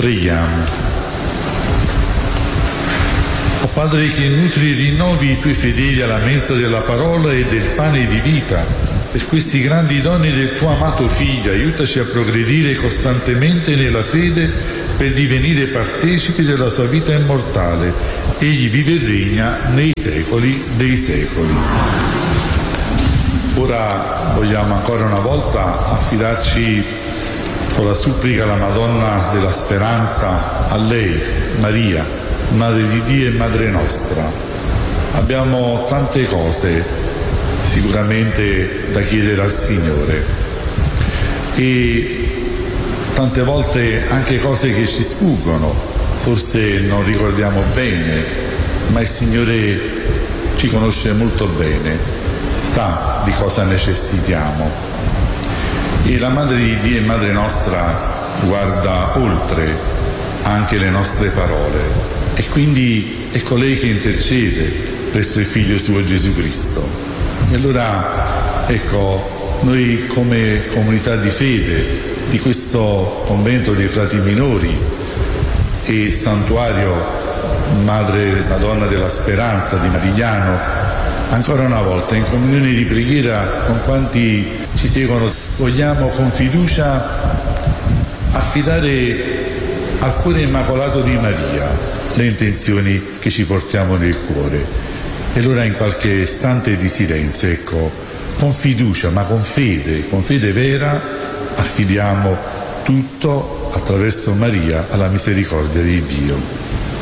Preghiamo. O Padre che nutri e rinnovi i tuoi fedeli alla mensa della parola e del pane di vita, per questi grandi doni del tuo amato Figlio, aiutaci a progredire costantemente nella fede per divenire partecipi della sua vita immortale. Egli vive e regna nei secoli dei secoli. Ora vogliamo ancora una volta affidarci con la supplica alla Madonna della Speranza, a lei, Maria, Madre di Dio e Madre nostra. Abbiamo tante cose sicuramente da chiedere al Signore e tante volte anche cose che ci sfuggono, forse non ricordiamo bene, ma il Signore ci conosce molto bene, sa di cosa necessitiamo. E la Madre di Dio e Madre nostra guarda oltre anche le nostre parole e quindi è colei che intercede presso il Figlio suo Gesù Cristo. E allora, ecco, noi come comunità di fede di questo convento dei frati minori e santuario Madonna della Speranza di Marigliano, ancora una volta in comunione di preghiera con quanti ci seguono, vogliamo con fiducia affidare al cuore immacolato di Maria le intenzioni che ci portiamo nel cuore. E allora in qualche istante di silenzio, ecco, con fiducia ma con fede vera, affidiamo tutto attraverso Maria alla misericordia di Dio.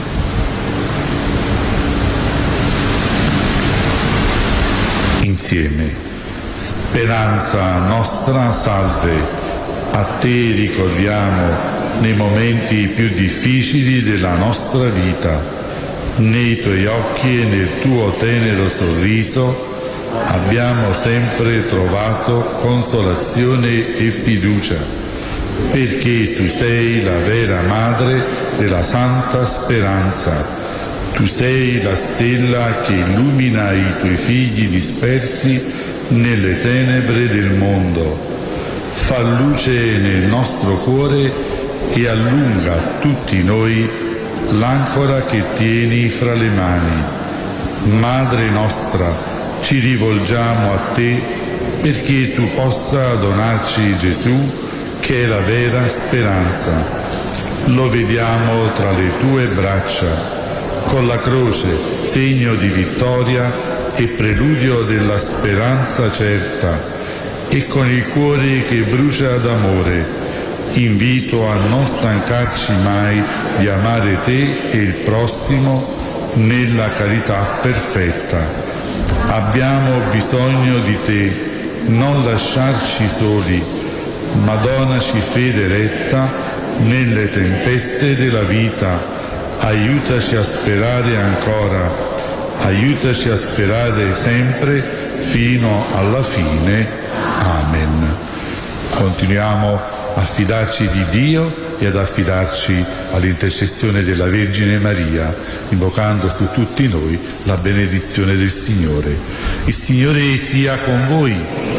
Insieme. Speranza nostra, salve, a te ricorriamo nei momenti più difficili della nostra vita. Nei tuoi occhi e nel tuo tenero sorriso abbiamo sempre trovato consolazione e fiducia, perché tu sei la vera madre della Santa Speranza. Tu sei la stella che illumina i tuoi figli dispersi nelle tenebre del mondo. Fa luce nel nostro cuore e allunga tutti noi l'ancora che tieni fra le mani. Madre nostra, ci rivolgiamo a te perché tu possa donarci Gesù, che è la vera speranza. Lo vediamo tra le tue braccia, con la croce, segno di vittoria e preludio della speranza certa, e con il cuore che brucia d'amore, invito a non stancarci mai di amare te e il prossimo nella carità perfetta. Abbiamo bisogno di te, non lasciarci soli, ma donaci fede retta nelle tempeste della vita. Aiutaci a sperare ancora, aiutaci a sperare sempre fino alla fine. Amen. Continuiamo a fidarci di Dio e ad affidarci all'intercessione della Vergine Maria, invocando su tutti noi la benedizione del Signore. Il Signore sia con voi.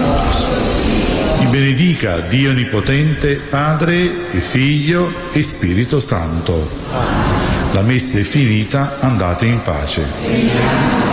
Vi benedica Dio Onnipotente, Padre e Figlio e Spirito Santo. La messa è finita, andate in pace.